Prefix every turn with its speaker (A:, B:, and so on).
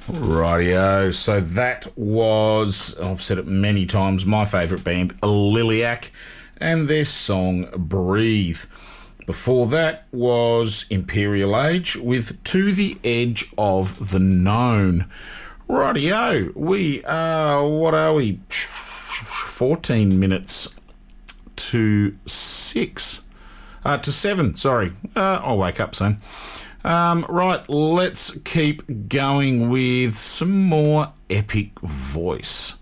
A: Rightio. So that was, I've said it many times, my favourite band, Liliac, and their song Breathe. Before that was Imperial Age with To the Edge of the Known. Rightio. We are, what are we? 14 minutes to 7, sorry. I'll wake up soon. Right, let's keep going with some more epic voice.